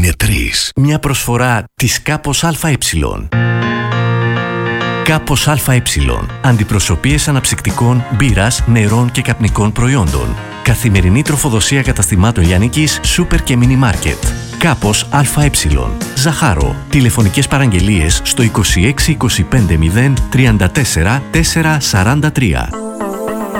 είναι 3. Μια προσφορά της Κάπος ΑΕ. Κάπος ΑΕ. Αντιπροσωπείες αναψυκτικών, μπύρας, νερών και καπνικών προϊόντων. Καθημερινή τροφοδοσία καταστημάτων λιανικής, σούπερ και μίνι μάρκετ. Κάπος ΑΕ. Ζαχάρο. Τηλεφωνικές παραγγελίες στο 26 25 0 34 443.